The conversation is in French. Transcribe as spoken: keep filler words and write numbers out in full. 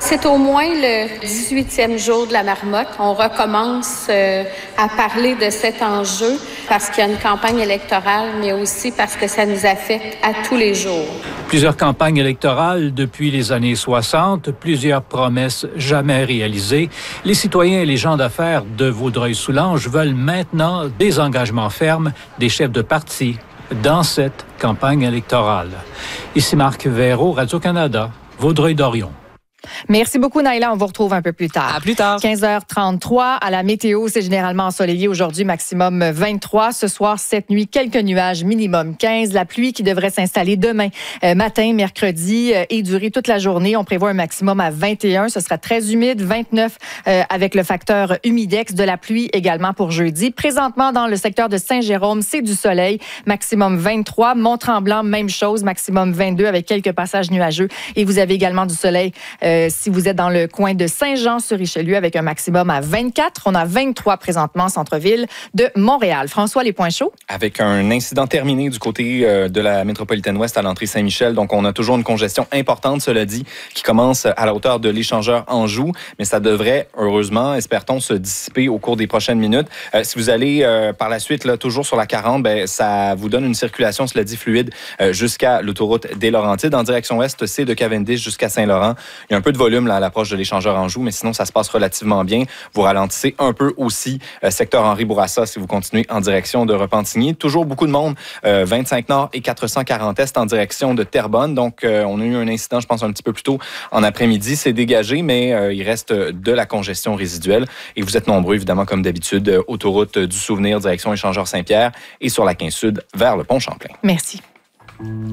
C'est au moins le dix-huitième jour de la marmotte. On recommence euh, à parler de cet enjeu parce qu'il y a une campagne électorale, mais aussi parce que ça nous affecte à tous les jours. Plusieurs campagnes électorales depuis les années soixante, plusieurs promesses jamais réalisées. Les citoyens et les gens d'affaires de Vaudreuil-Soulanges veulent maintenant des engagements fermes des chefs de parti dans cette campagne électorale. Ici Marc Véraud, Radio-Canada, Vaudreuil-Dorion. Merci beaucoup, Naïla. On vous retrouve un peu plus tard. À plus tard. quinze heures trente-trois. À la météo, c'est généralement ensoleillé aujourd'hui, maximum vingt-trois. Ce soir, cette nuit, quelques nuages, minimum quinze. La pluie qui devrait s'installer demain euh, matin, mercredi, euh, et durer toute la journée. On prévoit un maximum à vingt et un. Ce sera très humide, vingt-neuf euh, avec le facteur humidex. De la pluie également pour jeudi. Présentement, dans le secteur de Saint-Jérôme, c'est du soleil, maximum vingt-trois. Mont-Tremblant, même chose, maximum vingt-deux avec quelques passages nuageux. Et vous avez également du soleil euh, si vous êtes dans le coin de Saint-Jean-sur-Richelieu avec un maximum à vingt-quatre. On a vingt-trois présentement, centre-ville de Montréal. François, les points chauds? Avec un incident terminé du côté euh, de la métropolitaine ouest à l'entrée Saint-Michel. Donc, on a toujours une congestion importante, cela dit, qui commence à la hauteur de l'échangeur Anjou. Mais ça devrait, heureusement, espère-t-on, se dissiper au cours des prochaines minutes. Euh, si vous allez euh, par la suite, là, toujours sur la quarante, ben, ça vous donne une circulation, cela dit, fluide euh, jusqu'à l'autoroute des Laurentides. En direction ouest, c'est de Cavendish jusqu'à Saint-Laurent. Il y a un peu de volume là, à l'approche de l'échangeur Anjou, mais sinon, ça se passe relativement bien. Vous ralentissez un peu aussi euh, secteur Henri Bourassa si vous continuez en direction de Repentigny. Toujours beaucoup de monde, euh, vingt-cinq Nord et quatre cent quarante Est en direction de Terrebonne. Donc, euh, on a eu un incident, je pense, un petit peu plus tôt en après-midi. C'est dégagé, mais euh, il reste de la congestion résiduelle. Et vous êtes nombreux, évidemment, comme d'habitude, euh, autoroute du Souvenir, direction échangeur Saint-Pierre et sur la quinze Sud vers le pont Champlain. Merci.